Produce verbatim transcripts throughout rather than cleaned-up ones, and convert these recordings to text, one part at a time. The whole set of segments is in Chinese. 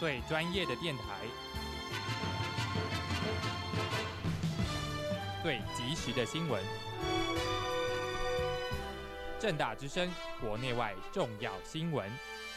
最专业的电台，最及时的新闻。政大之声，国内外重要新闻。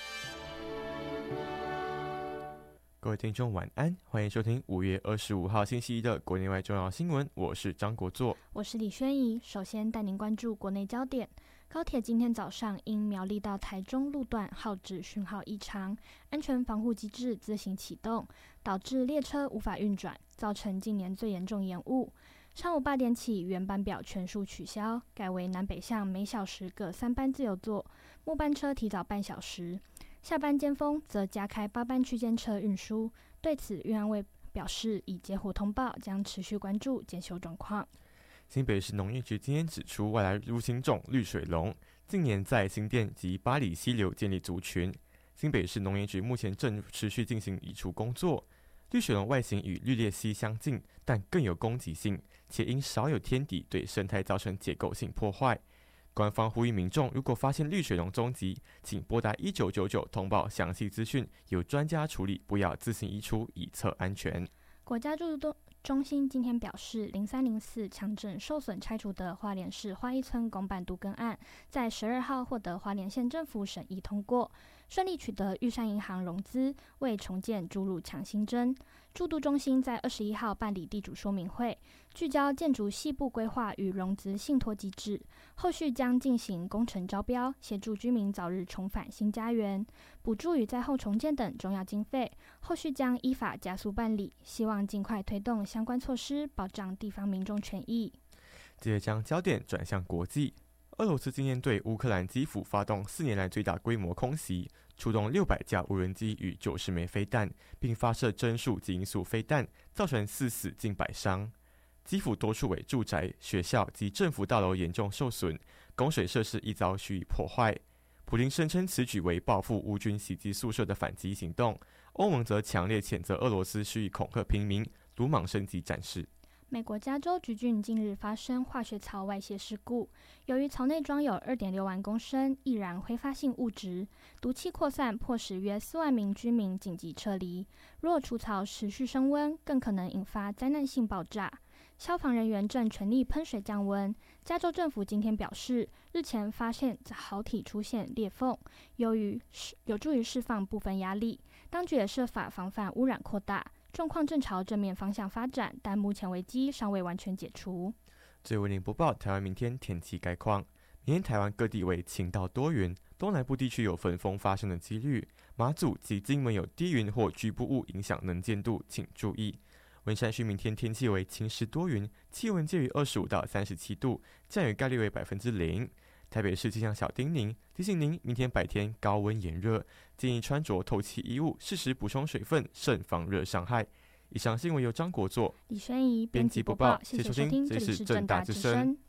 各位听众晚安，欢迎收听五月二十五号星期一的国内外重要新闻，我是张国作， 我是李轩怡。首先带您关注国内焦点。高铁今天早上因苗栗到台中路段号志讯号异常，安全防护机制自行启动，导致列车无法运转，造成今年最严重延误。上午八点起，原班表全数取消，改为南北向每小时各三班自由座，末班车提早半小时。下班尖峰则加开八班区间车运输。对此，运安会表示，已接获通报，将持续关注检修状况。 新北市农业局今天指出，外来入侵种绿水龙近年在新店及八里溪流建立族群。新北市农业局目前正持续进行移除工作。绿水龙外形与绿鬣蜥相近，但更有攻击性，且因少有天敌，对生态造成结构性破坏。官方呼吁民众，如果发现绿水龙踪迹，请拨打一九九九通报详细资讯，由专家处理，不要自行移除，以策安全。 国家住都中心今天表示，零三零四强震受损拆除的花莲市花一村公办都更案，在十二号获得花莲县政府审议通过，顺利取得玉山银行融资，为重建注入强心针。住都中心在二十一号办理地主说明会，聚焦建筑细部规划与融资信托机制，后续将进行工程招标，协助居民早日重返新家园，补助与灾后重建等重要经费，后续将依法加速办理，希望尽快推动相关措施，保障地方民众权益。 接着将焦点转向国际。俄罗斯今天对乌克兰基辅发动四年来最大规模空袭，出动六百架无人机与九十枚飞弹，并发射针数及音速飞弹，造成四死近百伤。基辅多处为住宅、学校及政府大楼严重受损，供水设施亦遭予以破坏。普丁声称此举为报复乌军袭击宿舍的反击行动，欧盟则强烈谴责俄罗斯蓄意恐吓平民，鲁莽升级战事。 美国加州橘郡近日发生化学槽外泄事故，由于槽内装有 二点六万公升易燃挥发性物质，毒气扩散，迫使约四万名居民紧急撤离。若除槽持续升温，更可能引发灾难性爆炸。消防人员正全力喷水降温。加州政府今天表示，日前发现槽体出现裂缝，由于有助于释放部分压力，当局也设法防范污染扩大。状况正朝正面方向发展，但目前危机尚未完全解除。 最为您播报台湾明天天气概况。明天台湾各地为晴到多云，东南部地区有焚风发生的几率，马祖及金门有低云或局部雾影响能见度，请注意。文山区明天天气为晴时多云，气温介于二十五到三十七度，降雨概率为百分之零。台北市气象小叮咛提醒您，明天白天高温炎热，建议穿着透气衣物，适时补充水分，慎防热伤害。以上新闻由张国作、 李轩怡编辑播报，谢谢收听，这里是政大之声。